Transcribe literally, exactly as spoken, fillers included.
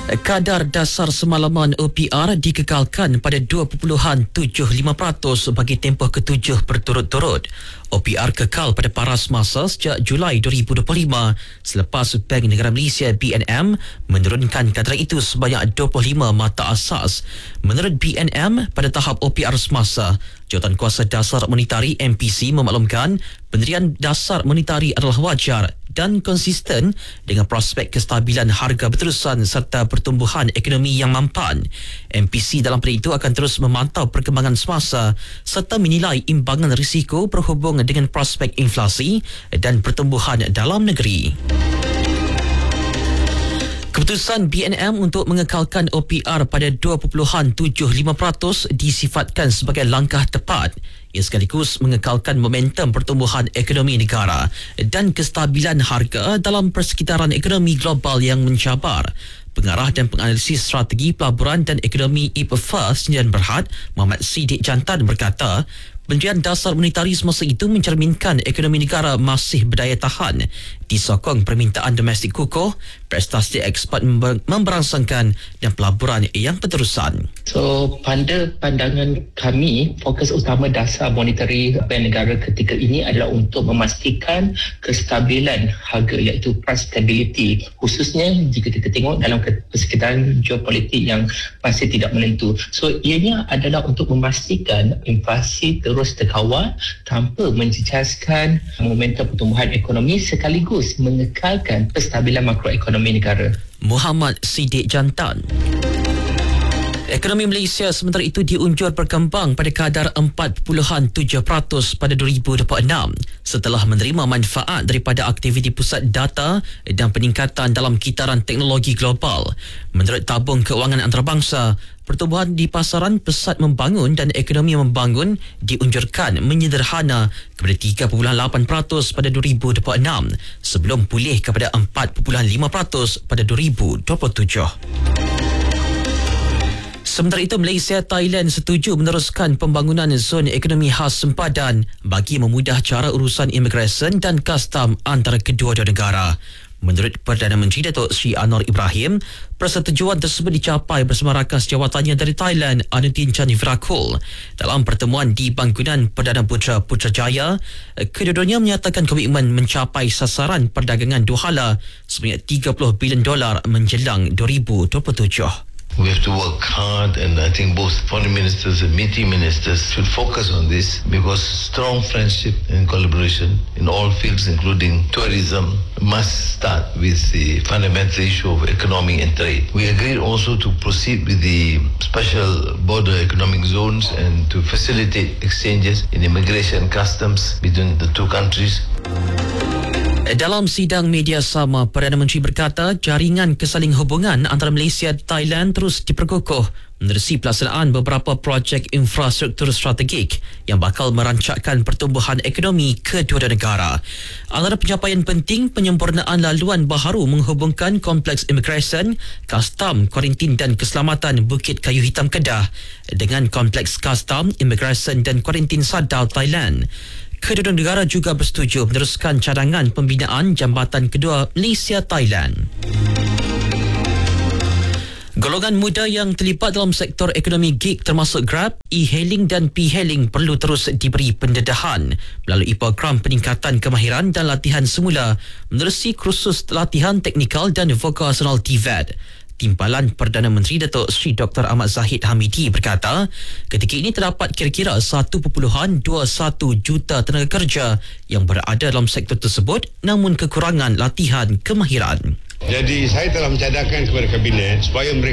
Kadar dasar semalaman O P R dikekalkan pada dua perpuluhan tujuh lima peratus bagi tempoh ketujuh berturut-turut. O P R kekal pada paras masa sejak Julai dua ribu dua puluh lima selepas Bank Negara Malaysia B N M menurunkan kadar itu sebanyak dua puluh lima mata asas. Menurut B N M, pada tahap O P R semasa, Jawatankuasa Dasar Monetari M P C memaklumkan pendirian dasar monetari adalah wajar dan konsisten dengan prospek kestabilan harga berterusan serta pertumbuhan ekonomi yang mampan. M P C dalam pada itu akan terus memantau perkembangan semasa serta menilai imbangan risiko berhubung dengan prospek inflasi dan pertumbuhan dalam negeri. Keputusan B N M untuk mengekalkan O P R pada dua perpuluhan tujuh lima peratus disifatkan sebagai langkah tepat. Ia sekaligus mengekalkan momentum pertumbuhan ekonomi negara dan kestabilan harga dalam persekitaran ekonomi global yang mencabar. Pengarah dan penganalisis strategi pelaburan dan ekonomi I P F A Sdn Bhd Muhammad Siddiq Jantan berkata, pendirian dasar monetari semasa itu mencerminkan ekonomi negara masih berdaya tahan, disokong permintaan domestik kukuh, prestasi ekspor memberangsangkan dan pelaburan yang berterusan. So, pada pandangan kami, fokus utama dasar monetari Bank Negara ketika ini adalah untuk memastikan kestabilan harga, iaitu price stability, khususnya jika kita tengok dalam persekitaran geopolitik yang masih tidak menentu. So, ianya adalah untuk memastikan inflasi terus terkawal tanpa mencecaskan momentum pertumbuhan ekonomi sekaligus mengekalkan kestabilan makroekonomi negara. Muhammad Siddiq Jantan. Ekonomi Malaysia sementara itu diunjur berkembang pada kadar empat perpuluhan tujuh peratus pada dua ribu dua puluh enam setelah menerima manfaat daripada aktiviti pusat data dan peningkatan dalam kitaran teknologi global. Menurut Tabung Kewangan Antarabangsa, pertumbuhan di pasaran pesat membangun dan ekonomi membangun diunjurkan menyederhana kepada tiga perpuluhan lapan peratus pada dua ribu dua puluh enam sebelum pulih kepada empat perpuluhan lima peratus pada dua ribu dua puluh tujuh. Sementara itu, Malaysia Thailand setuju meneruskan pembangunan zon ekonomi khas sempadan bagi memudah cara urusan imigresen dan kastam antara kedua-dua negara. Menurut Perdana Menteri Datuk Seri Anwar Ibrahim, persetujuan tersebut dicapai bersama rakan sejawatannya dari Thailand, Anutin Chanvirakul. Dalam pertemuan di Bangunan Perdana Putra Putrajaya, kedua-duanya menyatakan komitmen mencapai sasaran perdagangan dua hala sebanyak tiga puluh bilion dolar menjelang dua ribu dua puluh tujuh. We have to work hard, and I think both foreign ministers and meeting ministers should focus on this, because strong friendship and collaboration in all fields, including tourism, must start with the fundamental issue of economy and trade. We agreed also to proceed with the special border economic zones and to facilitate exchanges in immigration customs between the two countries. Dalam sidang media sama, Perdana Menteri berkata jaringan kesaling hubungan antara Malaysia dan Thailand terus diperkukuh menerusi pelaksanaan beberapa projek infrastruktur strategik yang bakal merancakkan pertumbuhan ekonomi kedua-dua negara. Antara pencapaian penting, penyempurnaan laluan baharu menghubungkan kompleks imigresen, kastam, kuarantin dan keselamatan Bukit Kayu Hitam Kedah dengan kompleks kastam, imigresen dan kuarantin Sadao, Thailand. Kedua negara juga bersetuju meneruskan cadangan pembinaan jambatan kedua Malaysia-Thailand. Golongan muda yang terlibat dalam sektor ekonomi gig termasuk Grab, e-hailing dan P-hailing perlu terus diberi pendedahan melalui program peningkatan kemahiran dan latihan semula menerusi kursus latihan teknikal dan vokasional T V E T. Timbalan Perdana Menteri Datuk Seri Doktor Ahmad Zahid Hamidi berkata, ketika ini terdapat kira-kira satu perpuluhan dua satu juta tenaga kerja yang berada dalam sektor tersebut namun kekurangan latihan kemahiran. Jadi saya telah mencadangkan kepada Kabinet supaya mereka